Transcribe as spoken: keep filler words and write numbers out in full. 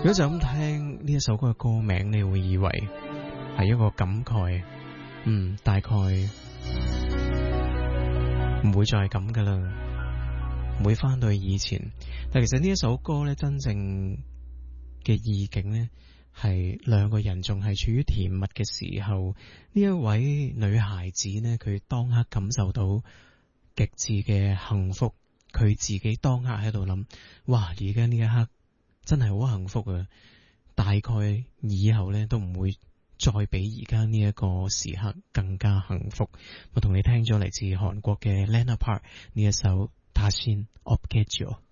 果就咁聽呢一首歌嘅歌名，你會以為係一個感慨，嗯，大概唔會再係咁噶啦，唔會翻到去以前。但其實呢一首歌咧，真正嘅意境咧，係兩個人仲係處於甜蜜嘅時候，呢一位女孩子呢，佢當刻感受到極致嘅幸福，佢自己當刻喺度諗，哇！而家呢一刻真係好幸福啊！大概以後呢都唔會再比而家呢一個時刻更加幸福。我同你聽咗嚟自韓國嘅 Lena Park 呢一首《他先 Obgejo》。